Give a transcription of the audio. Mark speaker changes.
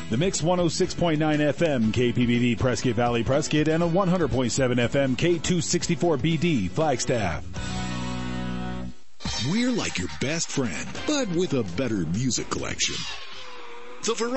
Speaker 1: The Mix 106.9 FM KPBB Prescott Valley Prescott and a 100.7 FM K264BD Flagstaff.
Speaker 2: We're like your best friend, but with a better music collection. The Variety